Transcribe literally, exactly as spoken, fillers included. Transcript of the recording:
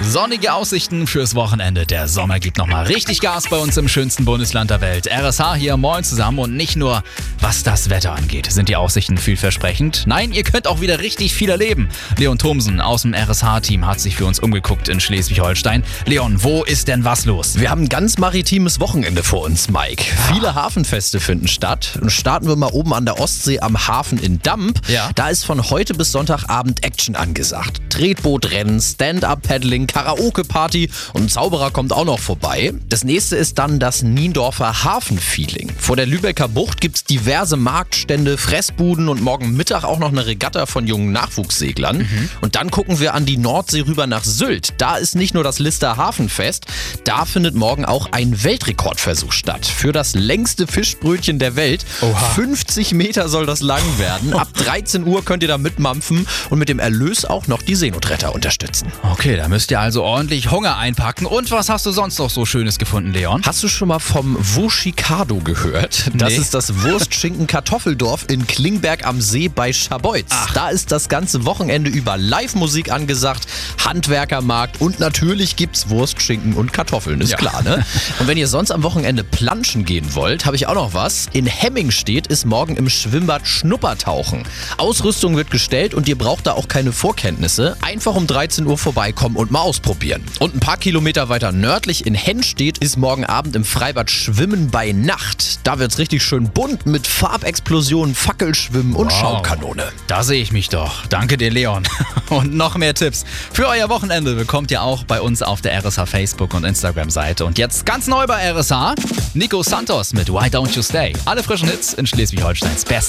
Sonnige Aussichten fürs Wochenende. Der Sommer gibt nochmal richtig Gas bei uns im schönsten Bundesland der Welt. R S H hier, moin zusammen. Und nicht nur, was das Wetter angeht, sind die Aussichten vielversprechend. Nein, ihr könnt auch wieder richtig viel erleben. Leon Thomsen aus dem R S H-Team hat sich für uns umgeguckt in Schleswig-Holstein. Leon, wo ist denn was los? Wir haben ein ganz maritimes Wochenende vor uns, Mike. Ja. Viele Hafenfeste finden statt. Und starten wir mal oben an der Ostsee am Hafen in Damp. Ja. Da ist von heute bis Sonntagabend Action angesagt. Tretbootrennen, Stand-Up-Paddling, Karaoke-Party und ein Zauberer kommt auch noch vorbei. Das nächste ist dann das Niendorfer Hafenfeeling. Vor der Lübecker Bucht gibt's diverse Marktstände, Fressbuden und morgen Mittag auch noch eine Regatta von jungen Nachwuchsseglern. Mhm. Und dann gucken wir an die Nordsee rüber nach Sylt. Da ist nicht nur das Lister Hafenfest, da findet morgen auch ein Weltrekordversuch statt. Für das längste Fischbrötchen der Welt. Oha. fünfzig Meter soll das lang werden. Ab dreizehn Uhr könnt ihr da mitmampfen und mit dem Erlös auch noch die Seenotretter unterstützen. Okay, da müsst ihr also ordentlich Hunger einpacken. Und was hast du sonst noch so Schönes gefunden, Leon? Hast du schon mal vom Wuschikado gehört? Das Nee. ist das Wurstschinken-Kartoffeldorf in Klingberg am See bei Scharbeutz. Ach. Da ist das ganze Wochenende über Live-Musik angesagt, Handwerkermarkt und natürlich gibt's Wurst, Schinken und Kartoffeln, ist Ja. klar, ne? Und wenn ihr sonst am Wochenende planschen gehen wollt, habe ich auch noch was. In Hemmingstedt ist morgen im Schwimmbad Schnuppertauchen. Ausrüstung wird gestellt und ihr braucht da auch keine Vorkenntnisse. Einfach um dreizehn Uhr vorbeikommen und mal ausprobieren. Und ein paar Kilometer weiter nördlich in Hennstedt ist morgen Abend im Freibad Schwimmen bei Nacht. Da wird's richtig schön bunt mit Farbexplosionen, Fackelschwimmen und Wow. Schaumkanone. Da sehe ich mich doch. Danke dir, Leon. Und noch mehr Tipps für euer Wochenende bekommt ihr auch bei uns auf der R S H Facebook- und Instagram-Seite. Und jetzt ganz neu bei R S H, Nico Santos mit Why Don't You Stay. Alle frischen Hits in Schleswig-Holsteins Best.